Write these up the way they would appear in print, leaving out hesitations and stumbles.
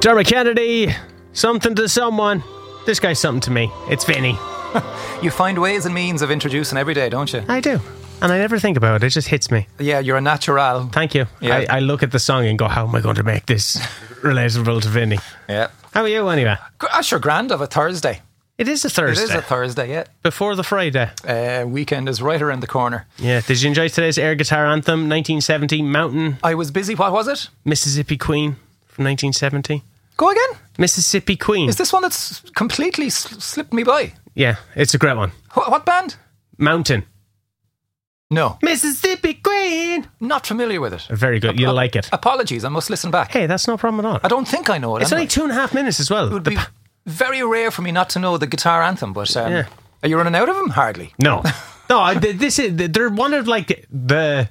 Dermot Kennedy, something to someone. This guy's something to me. It's Vinny. You find ways and means of introducing every day, don't you? I do. And I never think about it. It just hits me. Yeah, you're a natural. Thank you. Yeah. I look at the song and go, how am I going to make this relatable to Vinny? Yeah. How are you anyway? Sure, grand of a Thursday. It is a Thursday. It is a Thursday, yeah. Before the Friday. Weekend is right around the corner. Yeah. Did you enjoy today's air guitar anthem, 1970, Mountain? I was busy. What was it? Mississippi Queen from 1970. Go again? Mississippi Queen. Is this one that's completely slipped me by? Yeah, it's a great one. What band? Mountain. No. Mississippi Queen. Not familiar with it. Very good. You'll like it. Apologies, I must listen back. Hey, that's no problem at all. I don't think I know it. It's only 2.5 minutes as well. It would be very rare for me not to know the guitar anthem, but Yeah. Are you running out of them? Hardly. No. No, they're one of like they're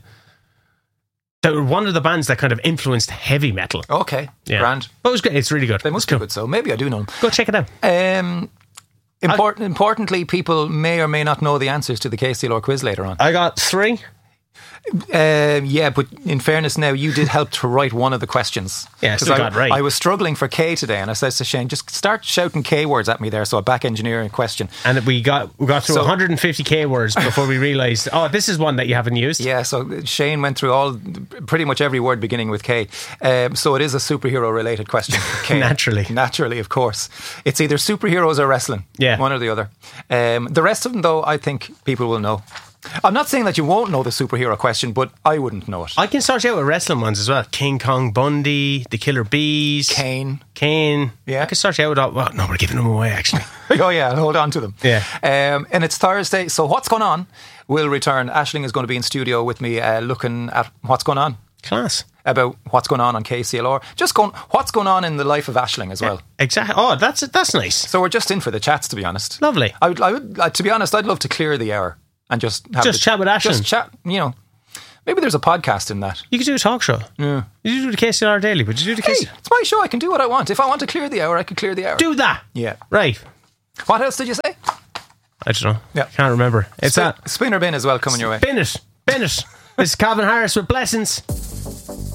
one of the bands that kind of influenced heavy metal. Okay, Yeah. grand. But it was good. It's really good. They must be good, so maybe I do know them. Go check it out. Importantly, people may or may not know the answers to the KCLR quiz later on. I got 3. Yeah, but in fairness now, you did help to write one of the questions. Yeah, so I got right. I was struggling for K today, and I said to Shane, just start shouting K words at me there, so a back engineering question. And we got through 150k words before we realised, this is one that you haven't used. Yeah, so Shane went through pretty much every word beginning with K. So it is a superhero-related question. K. Naturally, of course. It's either superheroes or wrestling. Yeah. One or the other. The rest of them, though, I think people will know. I'm not saying that you won't know the superhero question, but I wouldn't know it. I can start you out with wrestling ones as well. King Kong Bundy, the Killer Bees, Kane. Yeah. I can start you out with all. Well, no, we're giving them away actually. Oh yeah, I'll hold on to them. Yeah. And it's Thursday, so What's Going On will return. Aisling is going to be in studio with me looking at what's going on. Class. About what's going on KCLR. Just what's going on in the life of Aisling as well. Exactly. Oh, that's nice. So we're just in for the chats, to be honest. Lovely. I would to be honest, I'd love to clear the hour and just chat with Aisling. Just chat, maybe there's a podcast in that. You could do a talk show. Yeah. You do the KCLR Daily, but you do the KCLR. Hey, it's my show. I can do what I want. If I want to clear the hour, I can clear the hour. Do that. Yeah. Right. What else did you say? I don't know. Yeah. Can't remember. It's that Spinner bin as well coming your way. Bin it. This is Calvin Harris with Blessings.